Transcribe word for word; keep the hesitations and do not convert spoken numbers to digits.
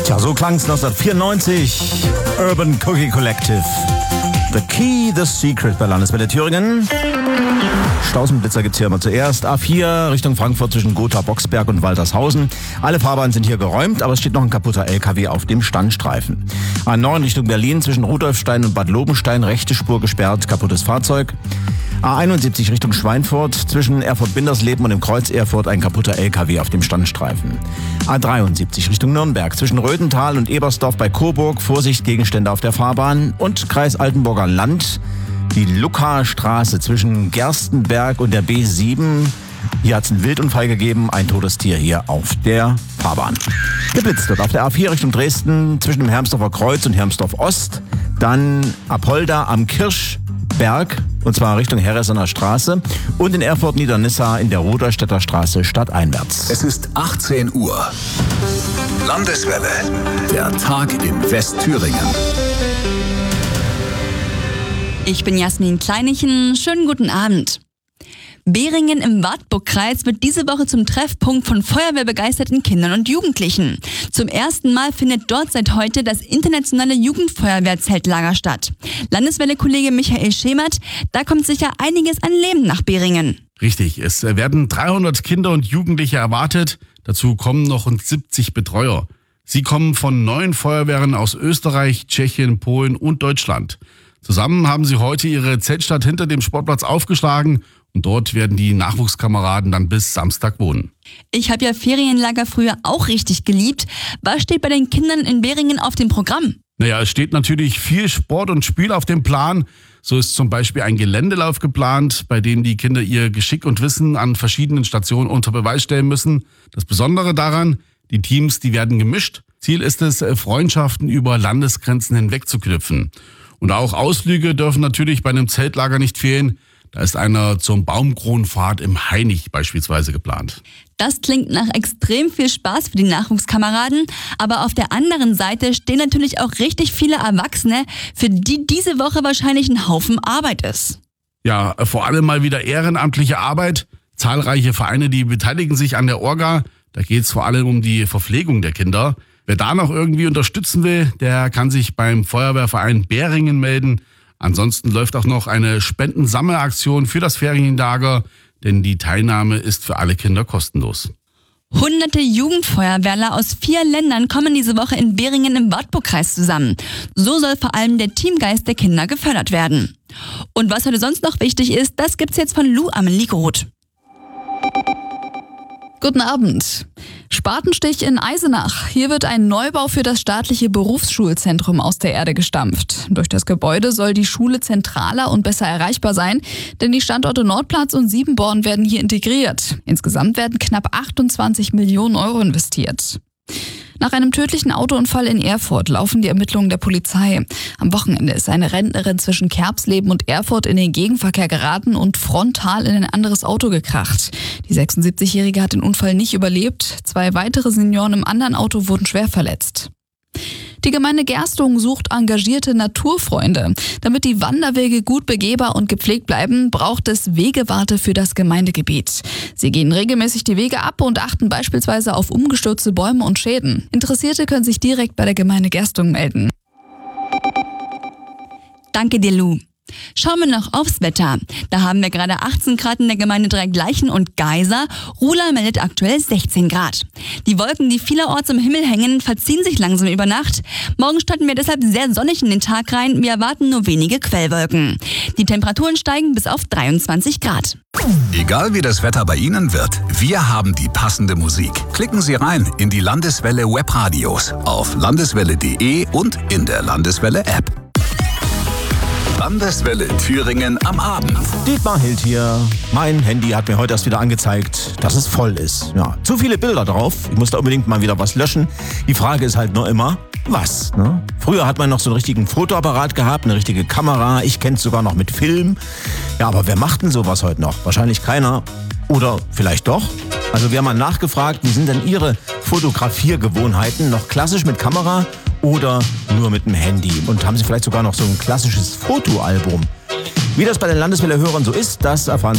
Tja, so klang's neunzehnhundertvierundneunzig. Urban Cookie Collective. The Key, The Secret bei Landeswelle Thüringen. Stausenblitzer gibt's hier immer zuerst. A vier Richtung Frankfurt zwischen Gotha, Boxberg und Waltershausen. Alle Fahrbahnen sind hier geräumt, aber es steht noch ein kaputter L K W auf dem Standstreifen. A neun Richtung Berlin zwischen Rudolfstein und Bad Lobenstein. Rechte Spur gesperrt, kaputtes Fahrzeug. A einundsiebzig Richtung Schweinfurt zwischen Erfurt-Bindersleben und dem Kreuz Erfurt ein kaputter L K W auf dem Standstreifen. A dreiundsiebzig Richtung Nürnberg zwischen Röthental und Ebersdorf bei Coburg. Vorsicht, Gegenstände auf der Fahrbahn. Und Kreis Altenburger Land. Die Lucca-Straße zwischen Gerstenberg und der B sieben. Hier hat es einen Wildunfall gegeben, ein totes Tier hier auf der Fahrbahn. Geblitzt wird auf der A vier Richtung Dresden zwischen dem Hermsdorfer Kreuz und Hermsdorf Ost. Dann Apolda am Kirschberg, und zwar Richtung Herresener Straße. Und in Erfurt-Niedernissa in der Rudolstädter Straße stadteinwärts. Es ist achtzehn Uhr. Landeswelle. Der Tag in Westthüringen. Ich bin Jasmin Kleinichen. Schönen guten Abend. Beringen im Wartburgkreis wird diese Woche zum Treffpunkt von feuerwehrbegeisterten Kindern und Jugendlichen. Zum ersten Mal findet dort seit heute das internationale Jugendfeuerwehrzeltlager statt. Landeswelle-Kollege Michael Schemert, da kommt sicher einiges an Leben nach Beringen. Richtig, es werden dreihundert Kinder und Jugendliche erwartet. Dazu kommen noch rund siebzig Betreuer. Sie kommen von neun Feuerwehren aus Österreich, Tschechien, Polen und Deutschland. Zusammen haben sie heute ihre Zeltstadt hinter dem Sportplatz aufgeschlagen und dort werden die Nachwuchskameraden dann bis Samstag wohnen. Ich habe ja Ferienlager früher auch richtig geliebt. Was steht bei den Kindern in Beringen auf dem Programm? Naja, es steht natürlich viel Sport und Spiel auf dem Plan. So ist zum Beispiel ein Geländelauf geplant, bei dem die Kinder ihr Geschick und Wissen an verschiedenen Stationen unter Beweis stellen müssen. Das Besondere daran, die Teams, die werden gemischt. Ziel ist es, Freundschaften über Landesgrenzen hinweg zu knüpfen. Und auch Ausflüge dürfen natürlich bei einem Zeltlager nicht fehlen. Da ist einer zum Baumkronenpfad im Hainich beispielsweise geplant. Das klingt nach extrem viel Spaß für die Nachwuchskameraden. Aber auf der anderen Seite stehen natürlich auch richtig viele Erwachsene, für die diese Woche wahrscheinlich ein Haufen Arbeit ist. Ja, vor allem mal wieder ehrenamtliche Arbeit. Zahlreiche Vereine, die beteiligen sich an der Orga. Da geht es vor allem um die Verpflegung der Kinder. Wer da noch irgendwie unterstützen will, der kann sich beim Feuerwehrverein Beringen melden. Ansonsten läuft auch noch eine Spendensammelaktion für das Ferienlager, denn die Teilnahme ist für alle Kinder kostenlos. Hunderte Jugendfeuerwehrler aus vier Ländern kommen diese Woche in Beringen im Wartburgkreis zusammen. So soll vor allem der Teamgeist der Kinder gefördert werden. Und was heute sonst noch wichtig ist, das gibt's jetzt von Lou Amelie Groth. Guten Abend. Spatenstich in Eisenach. Hier wird ein Neubau für das staatliche Berufsschulzentrum aus der Erde gestampft. Durch das Gebäude soll die Schule zentraler und besser erreichbar sein, denn die Standorte Nordplatz und Siebenborn werden hier integriert. Insgesamt werden knapp achtundzwanzig Millionen Euro investiert. Nach einem tödlichen Autounfall in Erfurt laufen die Ermittlungen der Polizei. Am Wochenende ist eine Rentnerin zwischen Kerbsleben und Erfurt in den Gegenverkehr geraten und frontal in ein anderes Auto gekracht. Die sechsundsiebzigjährige hat den Unfall nicht überlebt. Zwei weitere Senioren im anderen Auto wurden schwer verletzt. Die Gemeinde Gerstungen sucht engagierte Naturfreunde. Damit die Wanderwege gut begehbar und gepflegt bleiben, braucht es Wegewarte für das Gemeindegebiet. Sie gehen regelmäßig die Wege ab und achten beispielsweise auf umgestürzte Bäume und Schäden. Interessierte können sich direkt bei der Gemeinde Gerstungen melden. Danke dir, Lou. Schauen wir noch aufs Wetter. Da haben wir gerade achtzehn Grad in der Gemeinde Dreigleichen und Geisa. Rula meldet aktuell sechzehn Grad. Die Wolken, die vielerorts im Himmel hängen, verziehen sich langsam über Nacht. Morgen starten wir deshalb sehr sonnig in den Tag rein. Wir erwarten nur wenige Quellwolken. Die Temperaturen steigen bis auf dreiundzwanzig Grad. Egal wie das Wetter bei Ihnen wird, wir haben die passende Musik. Klicken Sie rein in die Landeswelle Webradios auf landeswelle punkt de und in der Landeswelle App. Landeswelle Thüringen am Abend. Dietmar Hild hier. Mein Handy hat mir heute erst wieder angezeigt, dass es voll ist. Ja, zu viele Bilder drauf. Ich muss da unbedingt mal wieder was löschen. Die Frage ist halt nur immer, was? Ne? Früher hat man noch so einen richtigen Fotoapparat gehabt, eine richtige Kamera. Ich kenne es sogar noch mit Film. Ja, aber wer macht denn sowas heute noch? Wahrscheinlich keiner. Oder vielleicht doch? Also wir haben mal nachgefragt, wie sind denn Ihre Fotografiergewohnheiten? Noch klassisch mit Kamera oder nur mit dem Handy? Und haben Sie vielleicht sogar noch so ein klassisches Fotoalbum? Wie das bei den Landeswelle-Hörern so ist, das erfahren